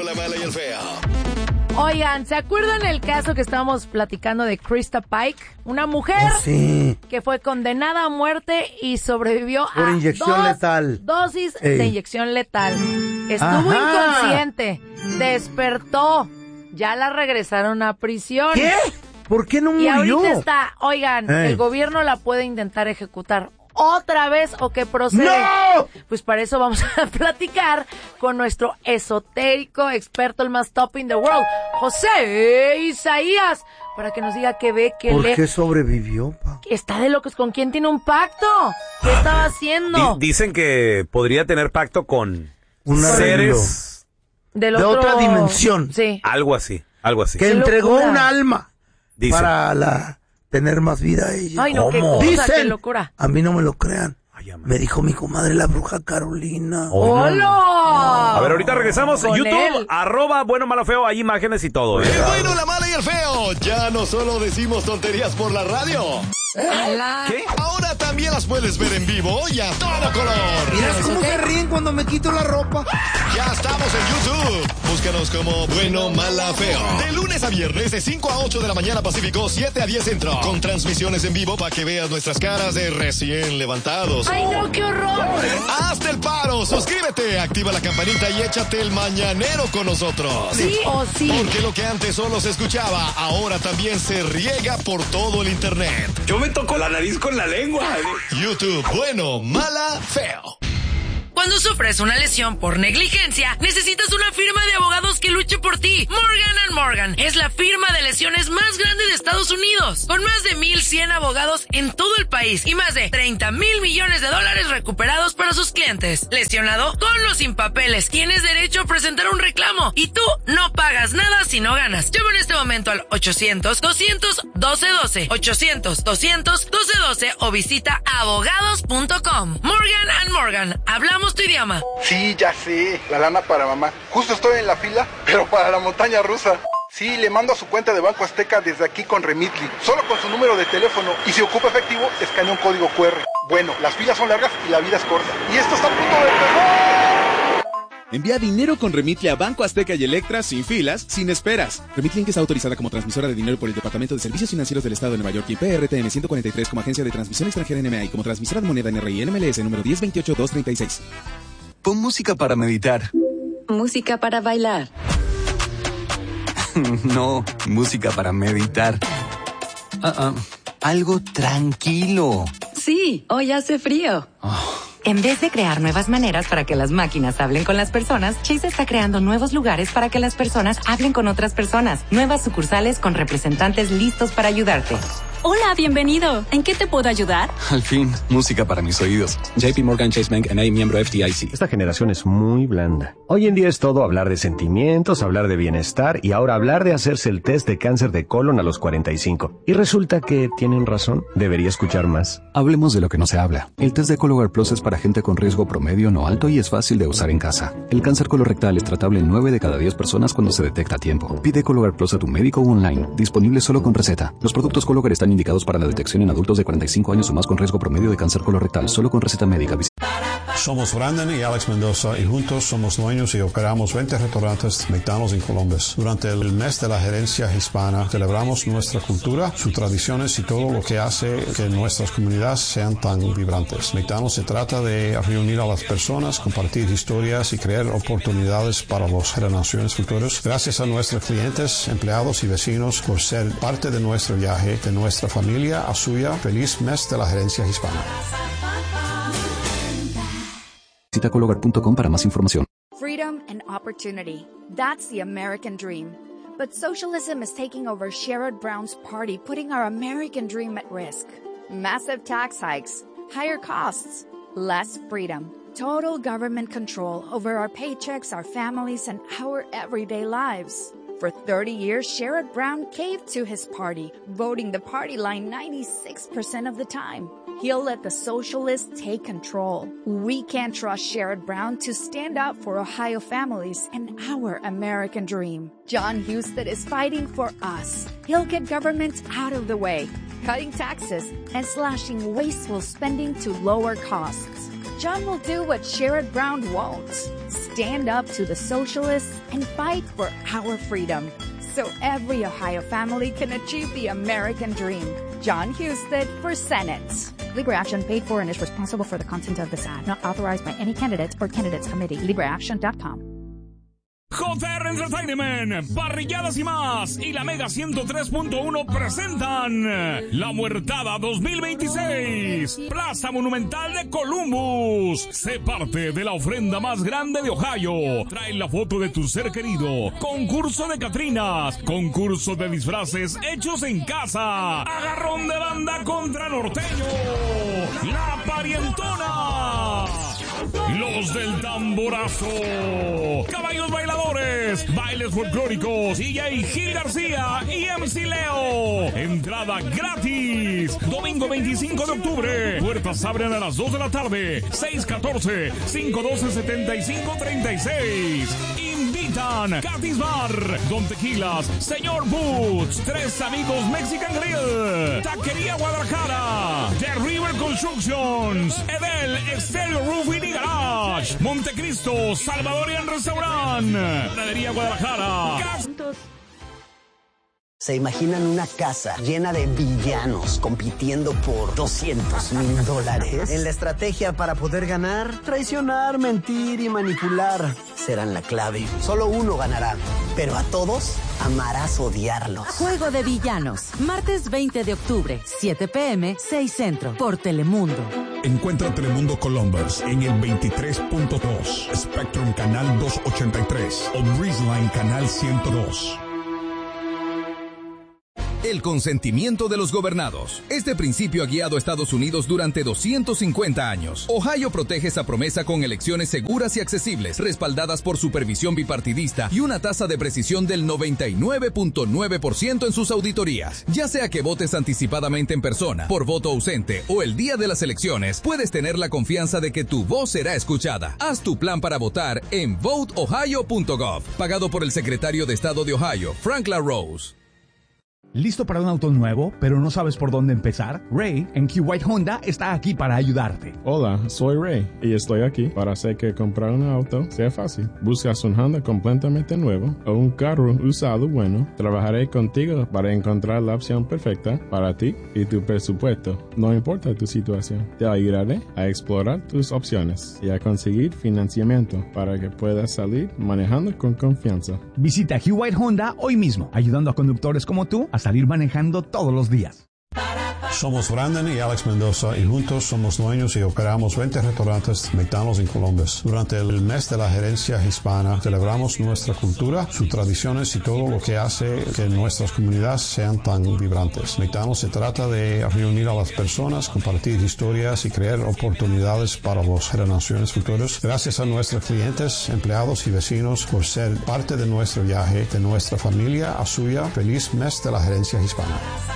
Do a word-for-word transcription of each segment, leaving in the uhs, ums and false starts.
la mala y el feo. Oigan, ¿se acuerdan el caso que estábamos platicando de Krista Pike? Una mujer oh, sí. que fue condenada a muerte y sobrevivió Por a inyección dos letal. dosis Ey. de inyección letal. Estuvo Ajá. inconsciente, despertó, ya la regresaron a prisión. ¿Qué? ¿Por qué no Y murió? ahorita está, oigan, Ey. el gobierno la puede intentar ejecutar otra vez o que procede. ¡No! Pues para eso vamos a platicar con nuestro esotérico experto, el más top in the world, José Isaías, para que nos diga qué ve, qué ¿Por lee. qué sobrevivió, pa? Está de locos, ¿con quién tiene un pacto? ¿Qué estaba haciendo? Di- dicen que podría tener pacto con Un seres, Del de otro- otra dimensión. Sí. algo así, algo así. Que Qué entregó locura. un alma Dicen. para la tener más vida a ella. Ay, no, qué ¿Cómo? cosa, Dicen, qué locura. a mí no me lo crean. Ay, ama. Me dijo mi comadre la bruja Carolina. ¡Hola! A ver, ahorita regresamos. Con YouTube, él. arroba bueno, malo, feo, hay imágenes y todo. ¿eh? El bueno, la mala y el feo. Ya no solo decimos tonterías por la radio. ¿Qué? Ahora también las puedes ver en vivo y a todo color. Mira cómo se ríen cuando me quito la ropa. Ya estamos en YouTube. Búscanos como Bueno, Mala, Feo. De lunes a viernes de cinco a ocho de la mañana Pacífico, siete a diez Centro. Con transmisiones en vivo para que veas nuestras caras de recién levantados. ¡Ay, no, qué horror! Hazte el paro, suscríbete, activa la campanita y échate el mañanero con nosotros. ¿Sí o sí? Porque lo que antes solo se escuchaba, ahora también se riega por todo el internet. Yo me toco la nariz con la lengua. YouTube, Bueno, Mala, Feo. Cuando sufres una lesión por negligencia, necesitas una firma de abogados que luche por ti. Morgan and Morgan es la firma de lesiones más grande de Estados Unidos, con más de mil cien abogados en todo el país y más de treinta mil millones de dólares recuperados para sus clientes. Lesionado con o sin papeles, tienes derecho a presentar un reclamo y tú no pagas nada si no ganas. Llama en este momento al ochocientos, doscientos, doce doce, ochocientos, doscientos, doce doce o visita abogados punto com. Morgan and Morgan, hablamos tu idioma. Sí, ya sé, la lana para mamá. Justo estoy en la fila, pero para la montaña rusa. Sí, le mando a su cuenta de Banco Azteca desde aquí con Remitly, solo con su número de teléfono. Y si ocupa efectivo, escanea un código cu erre. Bueno, las filas son largas y la vida es corta. Y esto está a punto de empezar. Envía dinero con Remitly a Banco Azteca y Electra sin filas, sin esperas. Remitly Inc está autorizada como transmisora de dinero por el Departamento de Servicios Financieros del Estado de Nueva York y P R T M ciento cuarenta y tres como agencia de transmisión extranjera N M A y como transmisora de moneda N R I N M L S número diez veintiocho dos treinta y seis. Pon música para meditar. Música para bailar. No, música para meditar. Uh-uh. Algo tranquilo. Sí, hoy hace frío. Oh. En vez de crear nuevas maneras para que las máquinas hablen con las personas, Chase está creando nuevos lugares para que las personas hablen con otras personas. Nuevas sucursales con representantes listos para ayudarte. Hola, bienvenido. ¿En qué te puedo ayudar? Al fin, música para mis oídos. J P Morgan Chase Bank N A, miembro F D I C. Esta generación es muy blanda. Hoy en día es todo hablar de sentimientos, hablar de bienestar y ahora hablar de hacerse el test de cáncer de colon a los cuarenta y cinco. Y resulta que tienen razón. Debería escuchar más. Hablemos de lo que no se habla. El test de Cologuard Plus es para gente con riesgo promedio no alto y es fácil de usar en casa. El cáncer colorectal es tratable en nueve de cada diez personas cuando se detecta a tiempo. Pide Cologuard Plus a tu médico o online. Disponible solo con receta. Los productos Cologuard están indicados para la detección en adultos de cuarenta y cinco años o más con riesgo promedio de cáncer colorectal, solo con receta médica. Somos Brandon y Alex Mendoza y juntos somos dueños y operamos veinte restaurantes mexicanos en Colombia. Durante el mes de la gerencia hispana celebramos nuestra cultura, sus tradiciones y todo lo que hace que nuestras comunidades sean tan vibrantes. Mexicanos se trata de reunir a las personas, compartir historias y crear oportunidades para las generaciones futuras. Gracias a nuestros clientes, empleados y vecinos por ser parte de nuestro viaje, de nuestra familia a suya. Feliz mes de la gerencia hispana. Visita Cologuard punto com para más información. Freedom and opportunity. That's the American dream. But socialism is taking over Sherrod Brown's party, putting our American dream at risk. Massive tax hikes, higher costs, less freedom, total government control over our paychecks, our families, and our everyday lives. For thirty years, Sherrod Brown caved to his party, voting the party line ninety-six percent of the time. He'll let the socialists take control. We can't trust Sherrod Brown to stand up for Ohio families and our American dream. John Husted is fighting for us. He'll get government out of the way, cutting taxes and slashing wasteful spending to lower costs. John will do what Sherrod Brown won't. stand up to the socialists and fight for our freedom, so every Ohio family can achieve the American dream. John Husted for Senate. Libre Action paid for and is responsible for the content of this ad, not authorized by any candidate or candidates committee. libre action dot com. J R Entertainment, Parrilladas y más y la Mega ciento tres punto uno presentan La Muertada dos mil veintiséis, Plaza Monumental de Columbus. Sé parte de la ofrenda más grande de Ohio. Trae la foto de tu ser querido. Concurso de Catrinas, concurso de disfraces hechos en casa. Agarrón de banda contra norteño. La Parientona. Los del Tamborazo. Caballos bailadores, bailes folclóricos, D J Gil García y M C Leo. Entrada gratis. Domingo veinticinco de octubre. Puertas abren a las dos de la tarde. seis catorce, cinco doce, setenta y cinco treinta y seis. Invitan Katis Bar, Don Tequilas, Señor Boots, Tres Amigos Mexican Grill, Taquería Guadalajara, The River Constructions, Edel Exterior Roofing y Garage, Montecristo, Salvadorian Restaurant, Panadería Guadalajara. ¿Se imaginan una casa llena de villanos compitiendo por doscientos mil dólares? En la estrategia para poder ganar, traicionar, mentir y manipular serán la clave. Solo uno ganará, pero a todos amarás odiarlos. Juego de Villanos, martes veinte de octubre, siete p m, seis Centro, por Telemundo. Encuentra Telemundo Columbus en el veintitrés punto dos, Spectrum Canal doscientos ochenta y tres o Breezeline Canal ciento dos. El consentimiento de los gobernados. Este principio ha guiado a Estados Unidos durante doscientos cincuenta años. Ohio protege esa promesa con elecciones seguras y accesibles, respaldadas por supervisión bipartidista y una tasa de precisión del noventa y nueve punto nueve por ciento en sus auditorías. Ya sea que votes anticipadamente en persona, por voto ausente o el día de las elecciones, puedes tener la confianza de que tu voz será escuchada. Haz tu plan para votar en vote ohio punto gov, pagado por el secretario de Estado de Ohio, Frank LaRose. ¿Listo para un auto nuevo, pero no sabes por dónde empezar? Ray, en Q-White Honda, está aquí para ayudarte. Hola, soy Ray, y estoy aquí para hacer que comprar un auto sea fácil. ¿Buscas un Honda completamente nuevo o un carro usado bueno? Trabajaré contigo para encontrar la opción perfecta para ti y tu presupuesto. No importa tu situación. Te ayudaré a explorar tus opciones y a conseguir financiamiento para que puedas salir manejando con confianza. Visita Q-White Honda hoy mismo, ayudando a conductores como tú a salir manejando todos los días. Somos Brandon y Alex Mendoza y juntos somos dueños y operamos veinte restaurantes McDonald's en Columbus. Durante el mes de la gerencia hispana celebramos nuestra cultura, sus tradiciones y todo lo que hace que nuestras comunidades sean tan vibrantes. McDonald's se trata de reunir a las personas, compartir historias y crear oportunidades para las generaciones futuras. Gracias a nuestros clientes, empleados y vecinos por ser parte de nuestro viaje, de nuestra familia a suya. Feliz mes de la gerencia hispana.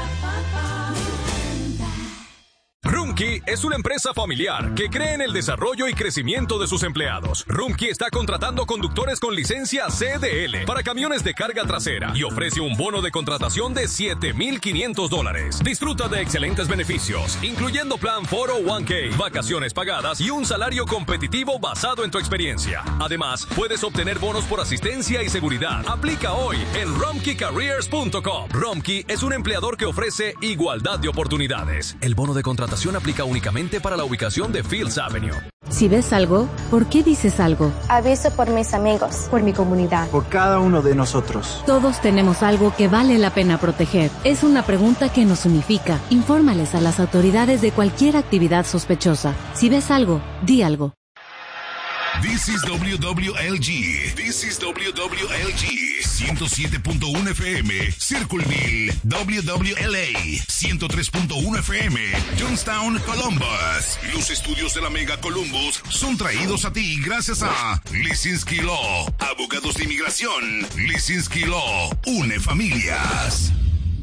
Rumkey es una empresa familiar que cree en el desarrollo y crecimiento de sus empleados. Rumkey está contratando conductores con licencia C D L para camiones de carga trasera y ofrece un bono de contratación de siete mil quinientos dólares. Disfruta de excelentes beneficios, incluyendo plan cuatro oh uno k, vacaciones pagadas y un salario competitivo basado en tu experiencia. Además, puedes obtener bonos por asistencia y seguridad. Aplica hoy en rumkey careers punto com. Rumkey es un empleador que ofrece igualdad de oportunidades. El bono de contratación aplica únicamente para la ubicación de Fields Avenue. Si ves algo, ¿por qué dices algo? Aviso por mis amigos, por mi comunidad, por cada uno de nosotros. Todos tenemos algo que vale la pena proteger. Es una pregunta que nos unifica. Infórmales a las autoridades de cualquier actividad sospechosa. Si ves algo, di algo. This is W W L G. This is W W L G. ciento siete punto uno F M. Circleville, W W L A. ciento tres punto uno F M. Johnstown, Columbus. Los estudios de la Mega Columbus son traídos a ti gracias a Lisinski Law. Abogados de inmigración. Lisinski Law. Une familias.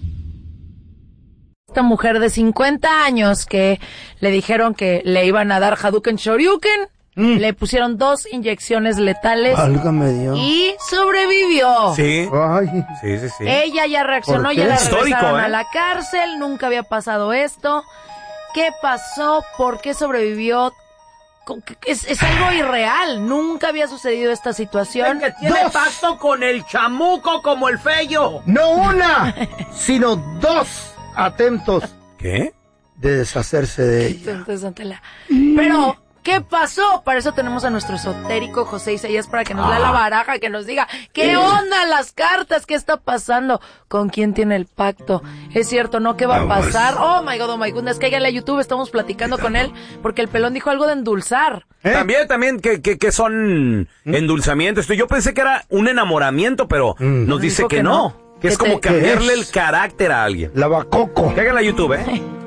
Esta mujer de cincuenta años que le dijeron que le iban a dar Hadouken Shoryuken. Mm. Le pusieron dos inyecciones letales. Válgame Dios. Y sobrevivió. Sí. Ay. Sí, sí, sí. Ella ya reaccionó, ya la regresaron Histórico, ¿eh? a la cárcel. Nunca había pasado esto. ¿Qué pasó? ¿Por qué sobrevivió? es, es algo irreal. Nunca había sucedido esta situación. Que tiene dos. Pacto con el chamuco como el feyo. No una, sino dos atentos. ¿Qué? De deshacerse de ella. Entonces, Antela. Pero, ¿qué pasó? Para eso tenemos a nuestro esotérico José Isaías para que nos ah. lea la baraja, que nos diga qué onda las cartas, qué está pasando, con quién tiene el pacto. Es cierto, ¿no? ¿Qué va a pasar? Oh my God, oh my goodness, cáiganle a YouTube, estamos platicando con él porque el pelón dijo algo de endulzar. ¿Eh? También, también, que, que, que son ¿Mm? endulzamientos. Yo pensé que era un enamoramiento, pero mm. nos dice que, que no. no. Que es como cambiarle el carácter a alguien. Lavacoco. Cáiganle a YouTube, ¿eh?